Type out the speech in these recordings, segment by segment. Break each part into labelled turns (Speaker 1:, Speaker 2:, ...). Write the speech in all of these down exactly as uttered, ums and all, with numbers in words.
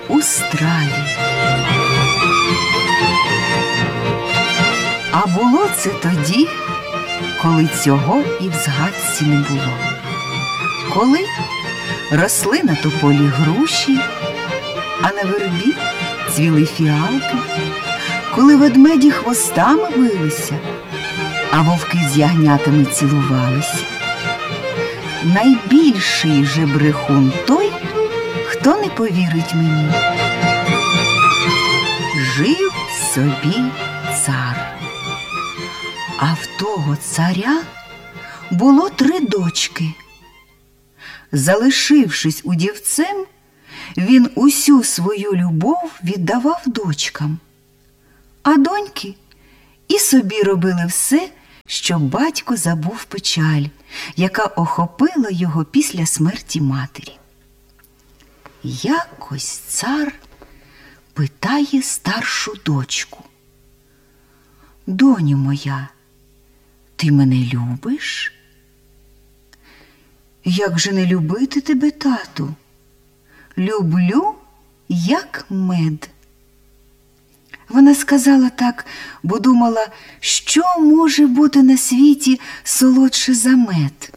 Speaker 1: у страві. А було це тоді, коли цього і в згадці не було. Коли росли на тополі груші, а на вербі цвіли фіалки, коли ведмеді хвостами билися, а вовки з ягнятами цілувалися. Найбільший же брехун той, хто не повірить мені. Жив собі цар. А в того царя було три дочки. Залишившись удівцем, він усю свою любов віддавав дочкам. А доньки і собі робили все, щоб батько забув печаль, яка охопила його після смерті матері. Якось цар питає старшу дочку: «Доню моя, ти мене любиш?» «Як же не любити тебе, тату? Люблю, як мед». Вона сказала так, бо думала, що може бути на світі солодше за мед.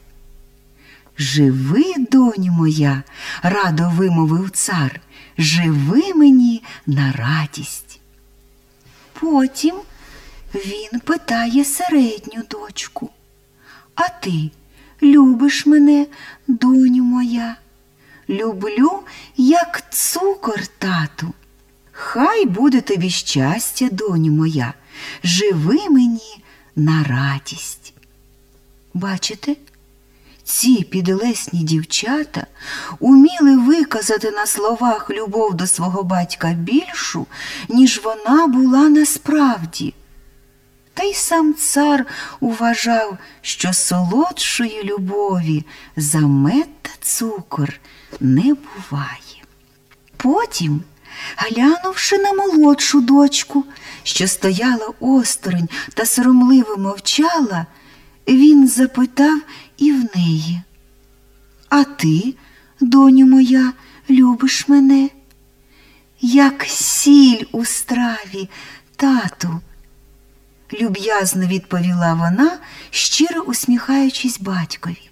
Speaker 1: «Живи, доню моя», – радо вимовив цар, – «живи мені на радість». Потім він питає середню дочку: «А ти любиш мене, доню моя?» «Люблю, як цукор, тату». «Хай буде тобі щастя, доню моя, живи мені на радість». Бачите, ці підлесні дівчата уміли виказати на словах любов до свого батька більшу, ніж вона була насправді. Та й сам цар вважав, що солодшої любові за мед та цукор не буває. Потім, глянувши на молодшу дочку, що стояла осторонь та соромливо мовчала, він запитав і в неї: «А ти, доню моя, любиш мене?» «Як сіль у страві, тату», – люб'язно відповіла вона, щиро усміхаючись батькові.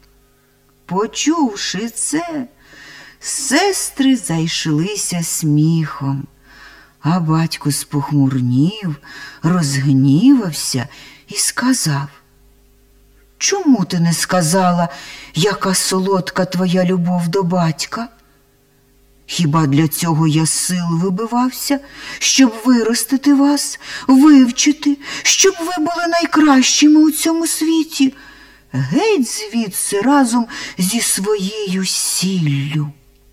Speaker 1: Почувши це, сестри зайшлися сміхом, а батько спохмурнів, розгнівався і сказав: «Чому ти не сказала, яка солодка твоя любов до батька? Хіба для цього я сил вибивався, щоб виростити вас, вивчити, щоб ви були найкращими у цьому світі? Геть звідси разом зі своєю сіллю».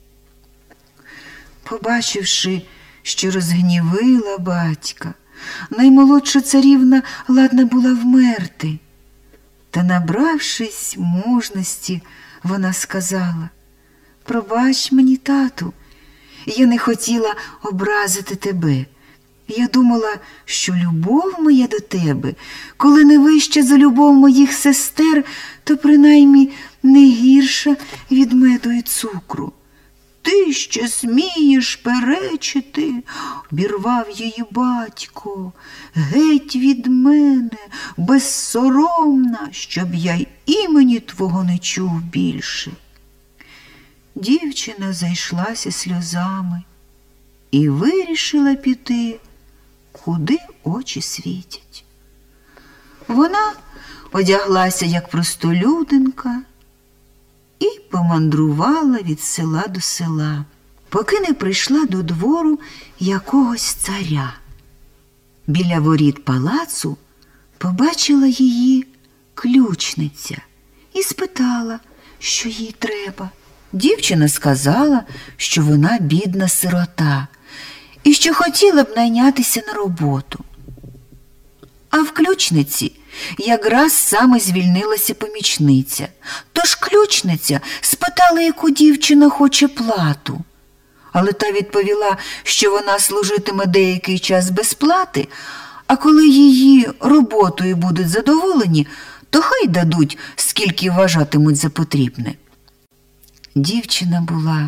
Speaker 1: Побачивши, що розгнівила батька, наймолодша царівна ладна була вмерти. Та, набравшись мужності, вона сказала: «Пробач мені, тату, я не хотіла образити тебе. Я думала, що любов моя до тебе, коли не вища за любов моїх сестер, то принаймні не гірша від меду і цукру». «Ти ще смієш перечити?» – обірвав її батько. «Геть від мене, безсоромна, щоб я й імені твого не чув більше». Дівчина зайшлася сльозами і вирішила піти, куди очі світять. Вона одяглася, як простолюдинка, і помандрувала від села до села, поки не прийшла до двору якогось царя. Біля воріт палацу побачила її ключниця і спитала, що їй треба. Дівчина сказала, що вона бідна сирота і що хотіла б найнятися на роботу. А в ключниці якраз саме звільнилася помічниця. Тож ключниця спитала, яку дівчина хоче плату. Але та відповіла, що вона служитиме деякий час без плати, а коли її роботою будуть задоволені, то хай дадуть, скільки вважатимуть за потрібне. Дівчина була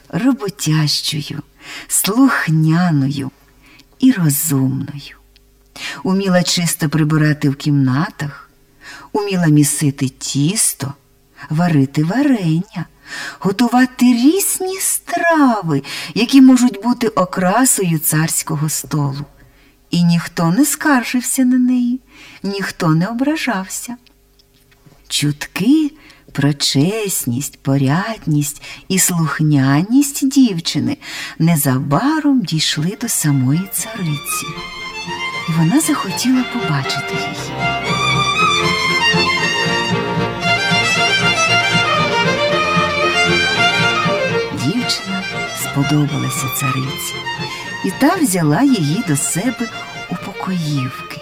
Speaker 1: роботящою, слухняною і розумною. Уміла чисто прибирати в кімнатах, уміла місити тісто, варити варення, готувати різні страви, які можуть бути окрасою царського столу. І ніхто не скаржився на неї, ніхто не ображався. Чутки про чесність, порядність і слухняність дівчини незабаром дійшли до самої цариці. І вона захотіла побачити її. Дівчина сподобалася цариці, і та взяла її до себе у покоївки.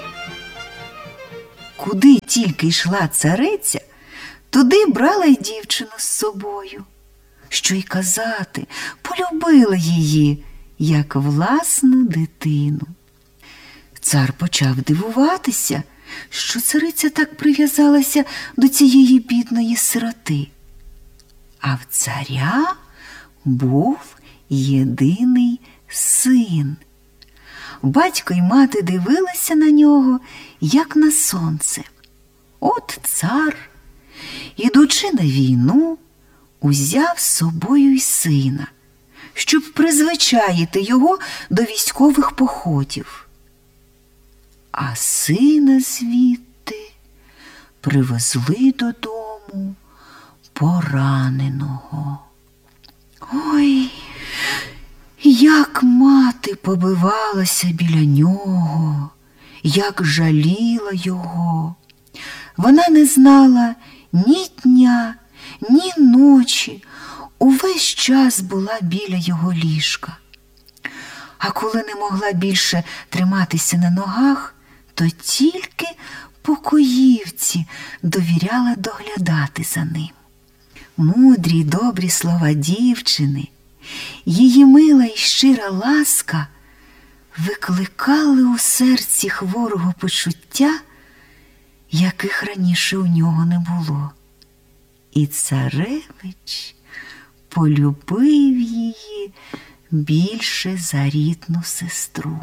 Speaker 1: Куди тільки йшла цариця, туди брала й дівчину з собою. Що й казати, полюбила її, як власну дитину. Цар почав дивуватися, що цариця так прив'язалася до цієї бідної сироти. А в царя був єдиний син. Батько й мати дивилися на нього, як на сонце. От цар, ідучи на війну, узяв з собою й сина, щоб призвичаїти його до військових походів. А сина звідти привезли додому пораненого. Ой, як мати побивалася біля нього, як жаліла його. Вона не знала ні дня, ні ночі, увесь час була біля його ліжка. А коли не могла більше триматися на ногах, то тільки покоївці довіряла доглядати за ним. Мудрі й добрі слова дівчини, її мила й щира ласка викликали у серці хворого почуття, яких раніше у нього не було. І царевич полюбив її більше за рідну сестру.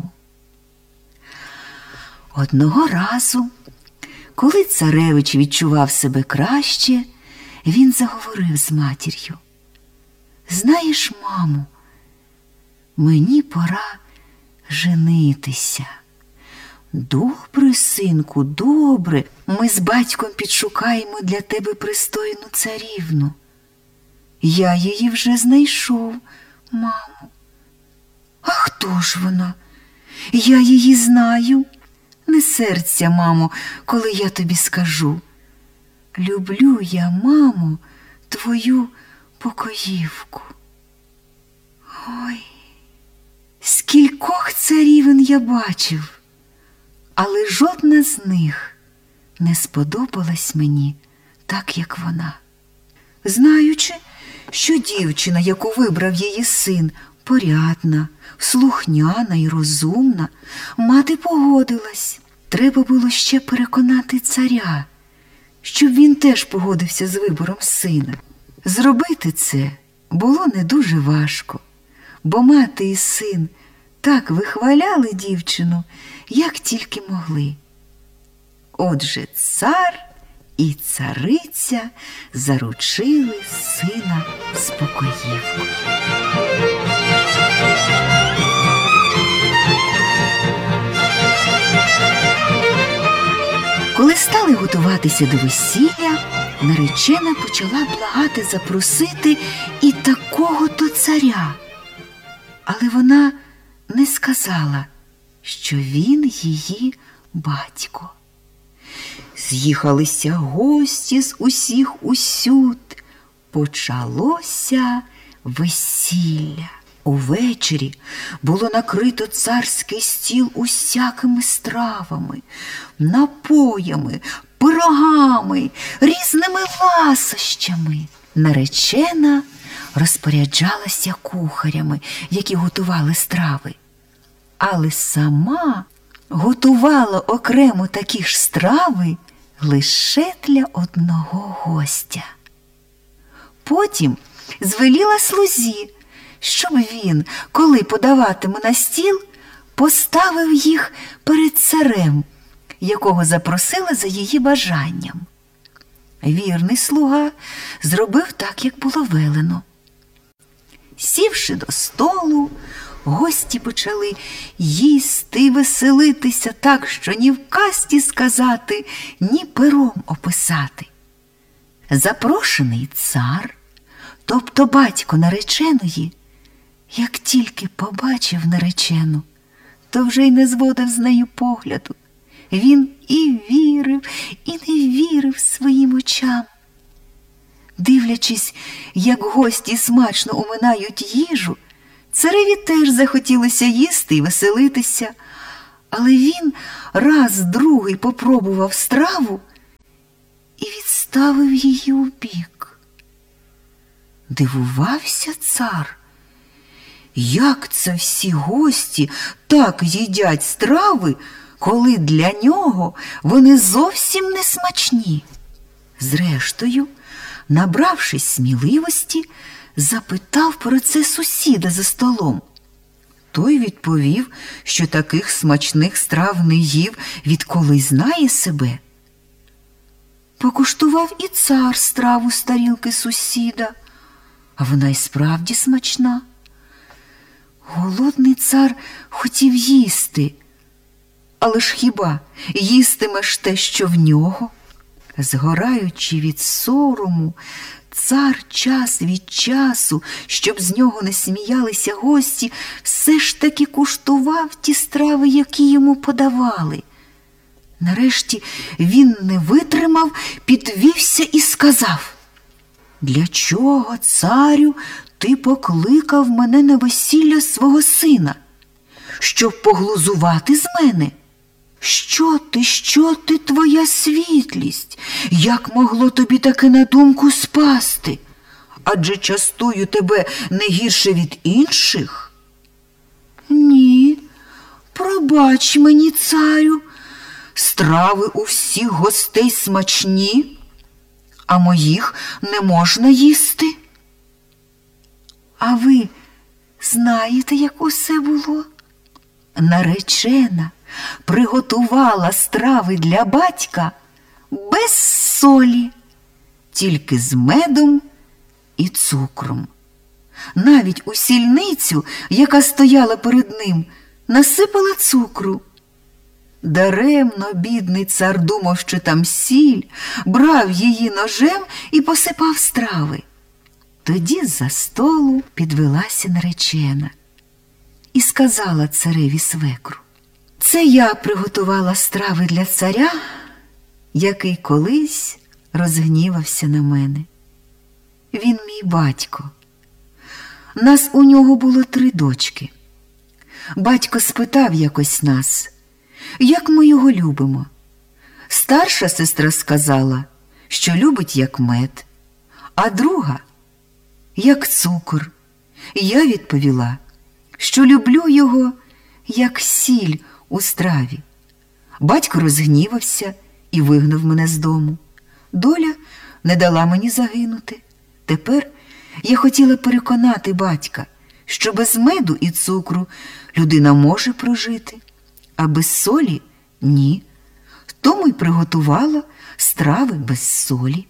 Speaker 1: Одного разу, коли царевич відчував себе краще, він заговорив з матір'ю. «Знаєш, мамо, мені пора женитися». «Добре, синку, добре, ми з батьком підшукаємо для тебе пристойну царівну». «Я її вже знайшов, мамо». «А хто ж вона? Я її знаю». «Не серця, мамо, коли я тобі скажу. Люблю я, мамо, твою покоївку». Ой, скількох царівен я бачив, але жодна з них не сподобалась мені так, як вона. Знаючи, що дівчина, яку вибрав її син, порядна, слухняна і розумна, мати погодилась. Треба було ще переконати царя, щоб він теж погодився з вибором сина. Зробити це було не дуже важко, бо мати і син так вихваляли дівчину, як тільки могли. Отже, цар і цариця заручили сина з покоївкою. Коли стали готуватися до весілля, наречена почала благати запросити і такого-то царя. Але вона не сказала, що він її батько. З'їхалися гості з усіх усюд. Почалося весілля. Увечері було накрито царський стіл усякими стравами, напоями, пирогами, різними ласощами. Наречена розпоряджалася кухарями, які готували страви, але сама готувала окремо такі ж страви лише для одного гостя. Потім звеліла слузі, щоб він, коли подаватиме на стіл, поставив їх перед царем, якого запросила за її бажанням. Вірний слуга зробив так, як було велено. Сівши до столу, гості почали їсти і веселитися так, що ні в казці сказати, ні пером описати. Запрошений цар, тобто батько нареченої, як тільки побачив наречену, то вже й не зводив з нею погляду. Він і вірив, і не вірив своїм очам. Дивлячись, як гості смачно уминають їжу, цареві теж захотілося їсти і веселитися, але він раз другий попробував страву і відставив її убік. Дивувався цар, як це всі гості так їдять страви, коли для нього вони зовсім не смачні. Зрештою, набравшись сміливості, запитав про це сусіда за столом. Той відповів, що таких смачних страв не їв, відколи знає себе. Покуштував і цар страву з тарілки сусіда, а вона й справді смачна. Голодний цар хотів їсти, але ж хіба їстимеш те, що в нього? Згораючи від сорому, цар час від часу, щоб з нього не сміялися гості, все ж таки куштував ті страви, які йому подавали. Нарешті він не витримав, підвівся і сказав: «Для чого, царю, ти покликав мене на весілля свого сина? Щоб поглузувати з мене? Що ти, що ти, твоя світлість? Як могло тобі таке на думку спасти? Адже частую тебе не гірше від інших?» «Ні, пробач мені, царю, страви у всіх гостей смачні, а моїх не можна їсти». «А ви знаєте, як усе було?» Наречена приготувала страви для батька без солі, тільки з медом і цукром. Навіть у сільницю, яка стояла перед ним, насипала цукру. Даремно бідний цар думав, що там сіль, брав її ножем і посипав страви. Тоді з-за столу підвелася наречена і сказала цареві свекру: «Це я приготувала страви для царя, який колись розгнівався на мене. Він мій батько. Нас у нього було три дочки. Батько спитав якось нас, як ми його любимо. Старша сестра сказала, що любить як мед, а друга – як цукор. Я відповіла, що люблю його як сіль у страві. Батько розгнівався і вигнав мене з дому. Доля не дала мені загинути. Тепер я хотіла переконати батька, що без меду і цукру людина може прожити, а без солі – ні. Тому й приготувала страви без солі».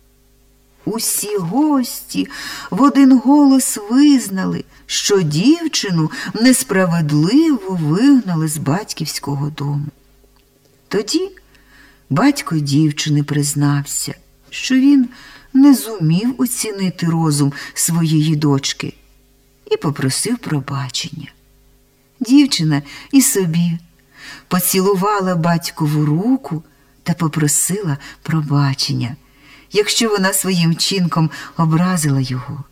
Speaker 1: Усі гості в один голос визнали, що дівчину несправедливо вигнали з батьківського дому. Тоді батько дівчини признався, що він не зумів оцінити розум своєї дочки і попросив пробачення. Дівчина і собі поцілувала батькову руку та попросила пробачення, якщо вона своїм вчинком образила його.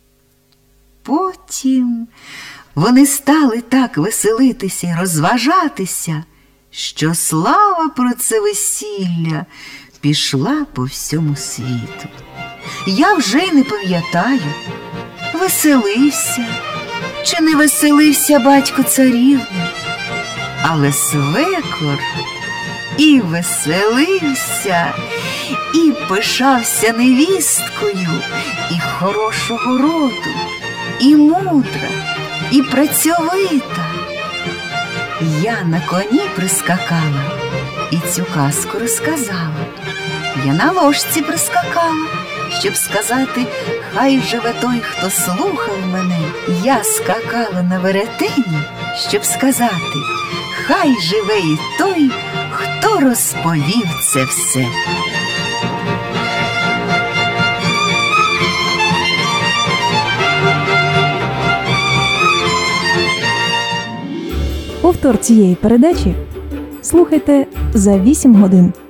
Speaker 1: Потім вони стали так веселитися й розважатися, що слава про це весілля пішла по всьому світу. Я вже й не пам'ятаю, веселився чи не веселився батько царівни, але свекор і веселився, і пишався невісткою, і хорошого роду, і мудра, і працьовита. Я на коні прискакала і цю казку розказала. Я на ложці прискакала, щоб сказати, хай живе той, хто слухав мене. Я скакала на веретені, щоб сказати, хай живе і той, хто розповів це все.
Speaker 2: Повтор цієї передачі слухайте за вісім годин.